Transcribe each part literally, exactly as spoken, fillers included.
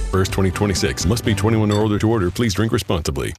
first, twenty twenty-six. Must be twenty-one or older to order. Please drink responsibly.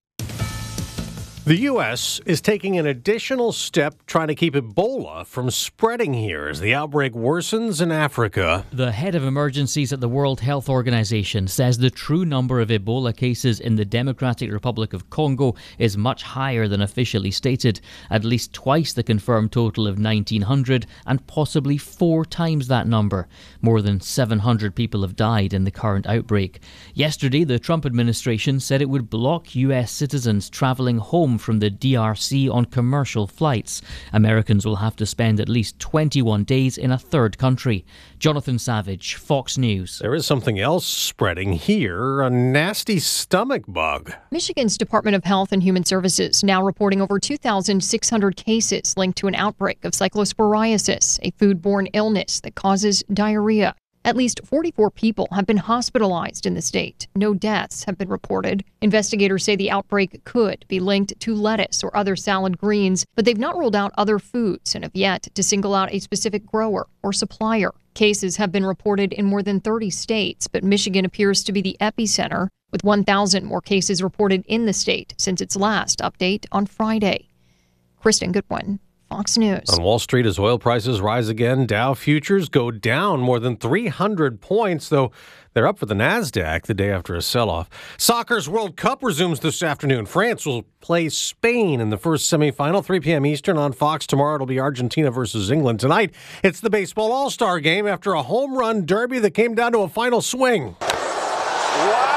The U S is taking an additional step trying to keep Ebola from spreading here as the outbreak worsens in Africa. The head of emergencies at the World Health Organization says the true number of Ebola cases in the Democratic Republic of Congo is much higher than officially stated, at least twice the confirmed total of nineteen hundred and possibly four times that number. More than seven hundred people have died in the current outbreak. Yesterday, the Trump administration said it would block U S citizens traveling home from the D R C on commercial flights. Americans will have to spend at least twenty-one days in a third country. Jonathan Savage, Fox News. There is something else spreading here, a nasty stomach bug. Michigan's Department of Health and Human Services now reporting over two thousand six hundred cases linked to an outbreak of cyclosporiasis, a foodborne illness that causes diarrhea. At least forty-four people have been hospitalized in the state. No deaths have been reported. Investigators say the outbreak could be linked to lettuce or other salad greens, but they've not ruled out other foods and have yet to single out a specific grower or supplier. Cases have been reported in more than thirty states, but Michigan appears to be the epicenter, with one thousand more cases reported in the state since its last update on Friday. Kristen Goodwin, Fox News. On Wall Street, as oil prices rise again, Dow futures go down more than three hundred points, though they're up for the NASDAQ the day after a sell-off. Soccer's World Cup resumes this afternoon. France will play Spain in the first semifinal, three p.m. Eastern on Fox. Tomorrow it'll be Argentina versus England. Tonight, it's the baseball all-star game after a home run derby that came down to a final swing. Wow!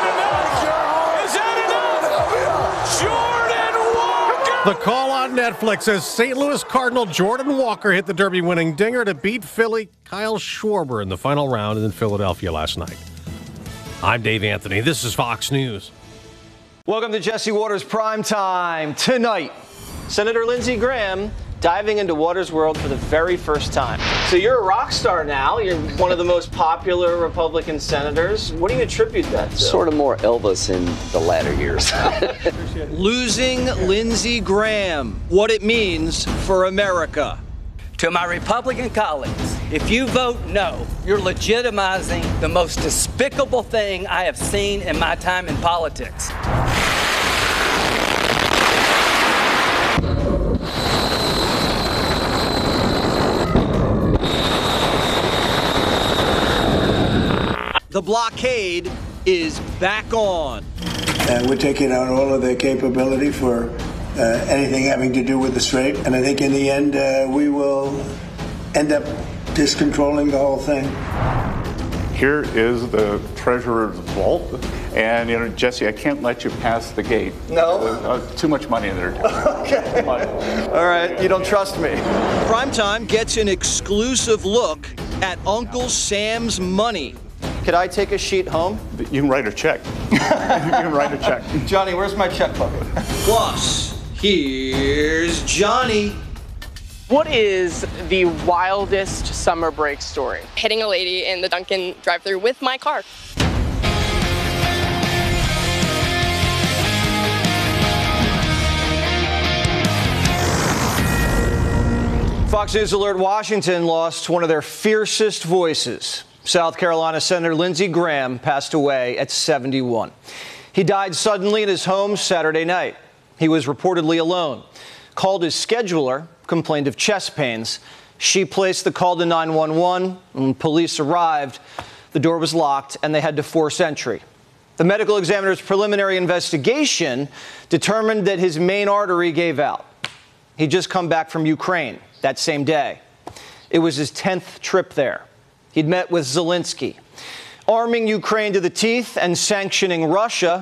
Is that enough? Jordan Walker! The call on Netflix as Saint Louis Cardinal Jordan Walker hit the Derby-winning dinger to beat Philly Kyle Schwarber in the final round in Philadelphia last night. I'm Dave Anthony. This is Fox News. Welcome to Jesse Watters Prime Time. Tonight, Senator Lindsey Graham diving into Watters' world for the very first time. So you're a rock star now. You're one of the most popular Republican senators. What do you attribute that to? Sort of more Elvis in the latter years. Losing Lindsey Graham, what it means for America. To my Republican colleagues, if you vote no, you're legitimizing the most despicable thing I have seen in my time in politics. The blockade is back on. Uh, we're taking out all of their capability for uh, anything having to do with the strait. And I think in the end, uh, we will end up just controlling the whole thing. Here is the treasurer's vault. And, you know, Jesse, I can't let you pass the gate. No? Uh, uh, too much money in there. Okay. All right, you don't trust me. Primetime gets an exclusive look at Uncle Sam's money. Could I take a sheet home? You can write a check. You can write a check. Johnny, where's my checkbook? Plus, here's Johnny. What is the wildest summer break story? Hitting a lady in the Dunkin' drive-thru with my car. Fox News Alert Washington lost one of their fiercest voices. South Carolina Senator Lindsey Graham passed away at seventy-one. He died suddenly in his home Saturday night. He was reportedly alone. Called his scheduler, complained of chest pains. She placed the call to nine one one. When police arrived, the door was locked and they had to force entry. The medical examiner's preliminary investigation determined that his main artery gave out. He'd just come back from Ukraine that same day. It was his tenth trip there. He'd met with Zelensky. Arming Ukraine to the teeth and sanctioning Russia